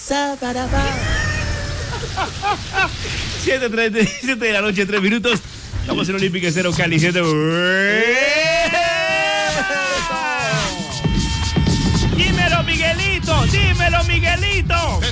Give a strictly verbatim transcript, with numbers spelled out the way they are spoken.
siete treinta y siete de la noche, tres minutos. Estamos en Olímpica Cero Cali siete. Dímelo, Miguelito. Dímelo, Miguelito.